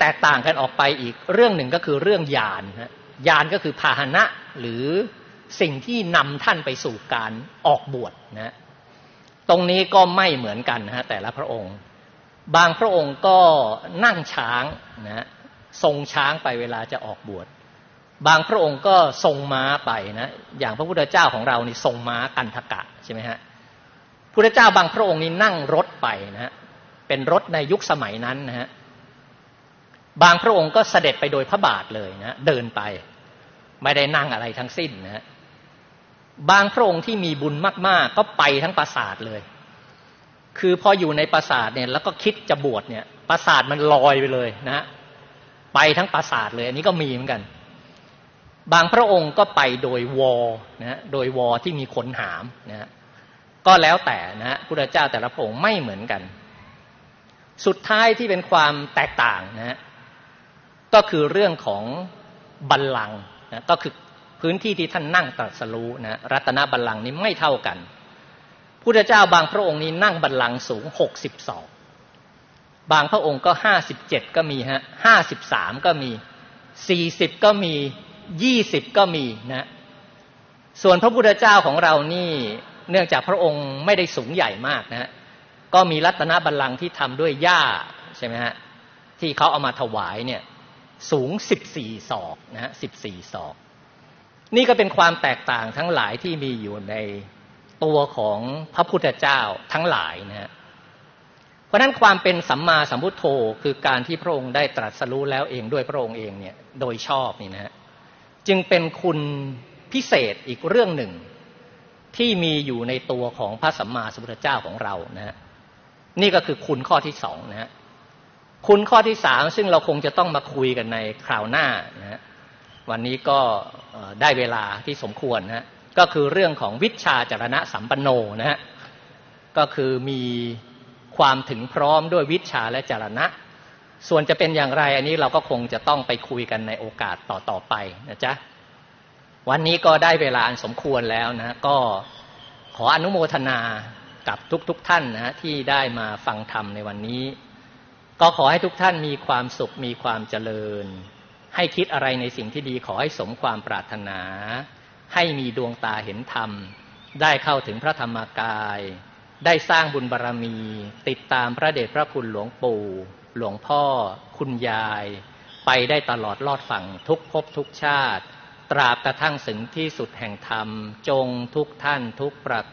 กต่างกันออกไปอีกเรื่องหนึ่งก็คือเรื่องญาณญาณก็คือพาหนะหรือสิ่งที่นำท่านไปสู่การออกบวชนะตรงนี้ก็ไม่เหมือนกันแต่ละพระองค์บางพระองค์ก็นั่งช้างนะทรงช้างไปเวลาจะออกบวชบางพระองค์ก็ทรงม้าไปนะอย่างพระพุทธเจ้าของเรานี่ทรงม้ากันทกะใช่ไหมฮะพุทธเจ้าบางพระองค์นี่นั่งรถไปนะเป็นรถในยุคสมัยนั้นนะฮะบางพระองค์ก็เสด็จไปโดยพระบาทเลยนะเดินไปไม่ได้นั่งอะไรทั้งสิ้นนะฮะบางพระองค์ที่มีบุญมากๆก็ไปทั้งปราสาทเลยคือพออยู่ในปราสาทเนี่ยแล้วก็คิดจะบวชเนี่ยปราสาทมันลอยไปเลยนะไปทั้งปราสาทเลยอันนี้ก็มีเหมือนกันบางพระองค์ก็ไปโดยวอนะโดยวอที่มีขนหามนะก็แล้วแต่นะพุทธเจ้าแต่ละพระองค์ไม่เหมือนกันสุดท้ายที่เป็นความแตกต่างนะก็คือเรื่องของบัลลังก์นะก็คือพื้นที่ที่ท่านนั่งตรัสรู้นะรัตนบัลลังก์นี้ไม่เท่ากันพุทธเจ้าบางพระองค์นี้นั่งบัลลังก์สูง62บางพระองค์ก็57ก็มี53ก็มี40ก็มี20ก็มีนะส่วนพระพุทธเจ้าของเรานี่เนื่องจากพระองค์ไม่ได้สูงใหญ่มากนะก็มีรัตนบัลลังก์ที่ทำด้วยหญ้าใช่ไหมฮะที่เขาเอามาถวายเนี่ยสูง14ศอกนะ14ศอกนี่ก็เป็นความแตกต่างทั้งหลายที่มีอยู่ในตัวของพระพุทธเจ้าทั้งหลายนะฮะเพราะนั้นความเป็นสัมมาสัมพุทโธคือการที่พระองค์ได้ตรัสรู้แล้วเองด้วยพระองค์เองเนี่ยโดยชอบนี่นะฮะจึงเป็นคุณพิเศษอีกเรื่องหนึ่งที่มีอยู่ในตัวของพระสัมมาสัมพุทธเจ้าของเรานะฮะนี่ก็คือคุณข้อที่2นะฮะคุณข้อที่3ซึ่งเราคงจะต้องมาคุยกันในคราวหน้านะฮะวันนี้ก็ได้เวลาที่สมควรนะฮะก็คือเรื่องของวิชชาจรณะสัมปันโนนะฮะก็คือมีความถึงพร้อมด้วยวิชชาและจรณะส่วนจะเป็นอย่างไรอันนี้เราก็คงจะต้องไปคุยกันในโอกาสต่อไปนะจ๊ะวันนี้ก็ได้เวลาอันสมควรแล้วนะก็ขออนุโมทนากับทุกท่านนะที่ได้มาฟังธรรมในวันนี้ก็ขอให้ทุกท่านมีความสุขมีความเจริญให้คิดอะไรในสิ่งที่ดีขอให้สมความปรารถนาให้มีดวงตาเห็นธรรมได้เข้าถึงพระธรรมกายได้สร้างบุญบารมีติดตามพระเดชพระคุณหลวงปู่หลวงพ่อคุณยายไปได้ตลอดรอดฝั่งทุกภพทุกชาติตราบกระทั่งถึงที่สุดแห่งธรรมจงทุกท่านทุกประ